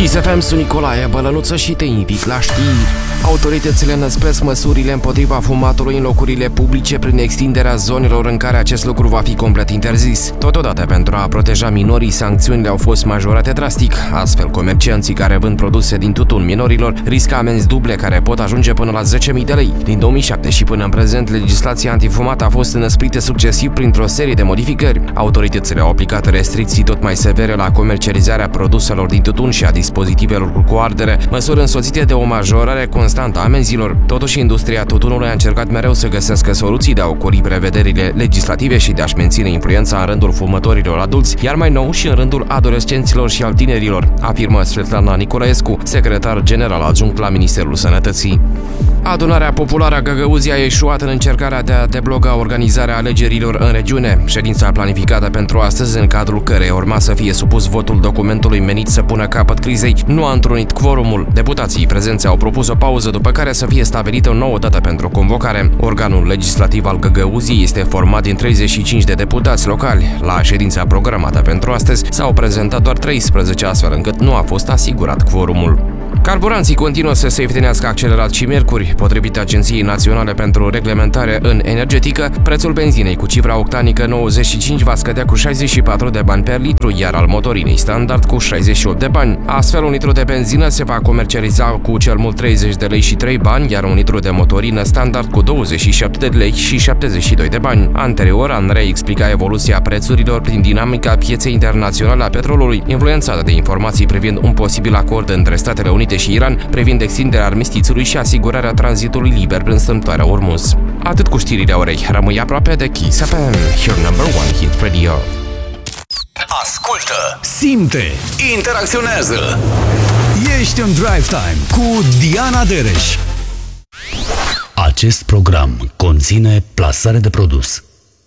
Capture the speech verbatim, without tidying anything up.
Kiss F M, sunt Nicolae Bălănuță și te invit la știri. Autoritățile năspesc măsurile împotriva fumatului în locurile publice prin extinderea zonelor în care acest lucru va fi complet interzis. Totodată, pentru a proteja minorii, sancțiunile au fost majorate drastic. Astfel, comercianții care vând produse din tutun minorilor riscă amenzi duble care pot ajunge până la zece mii de lei. Din două mii șapte și până în prezent, legislația antifumat a fost înăsprită succesiv printr-o serie de modificări. Autoritățile au aplicat restricții tot mai severe la comercializarea produselor din tutun și a dispozitivelor cu ardere, măsuri însoțite de o majorare constantă a amenzilor. Totuși, industria tutunului a încercat mereu să găsească soluții de a ocoli prevederile legislative și de a-și menține influența în rândul fumătorilor adulți, iar mai nou și în rândul adolescenților și al tinerilor, afirmă Svetlana Nicolaescu, secretar general adjunct la Ministerul Sănătății. Adunarea populară a Găgăuziei a eșuat în încercarea de a debloca organizarea alegerilor în regiune. Ședința planificată pentru astăzi, în cadrul căreia urma să fie supus votul documentului menit să pună capăt crizei, nu a întrunit quorumul. Deputații prezenți au propus o pauză, după care să fie stabilită o nouă dată pentru convocare. Organul legislativ al Găgăuziei este format din treizeci și cinci de deputați locali. La ședința programată pentru astăzi s-au prezentat doar treisprezece, astfel încât nu a fost asigurat quorumul. Carburanții continuă să se ieftinească accelerat și miercuri. Potrivit Agenției Naționale pentru Reglementare în Energetică, prețul benzinei cu cifra octanică nouăzeci și cinci va scădea cu șaizeci și patru de bani per litru, iar al motorinei standard cu șaizeci și opt de bani. Astfel, un litru de benzină se va comercializa cu cel mult treizeci de lei și trei bani, iar un litru de motorină standard cu douăzeci și șapte de lei și șaptezeci și doi de bani. Anterior, ANRE explica evoluția prețurilor prin dinamica pieței internaționale a petrolului, influențată de informații privind un posibil acord între Statele Unite și Iran privind extinderea armistițiului și asigurarea tranzitului liber prin strâmtoarea Ormuz. Atât cu știrile orei. Rămâi aproape de Kiss F M, your number one hit radio. Ascultă, simte, interacționează. Ești în Drive Time cu Diana Dereș. Acest program conține plasare de produs.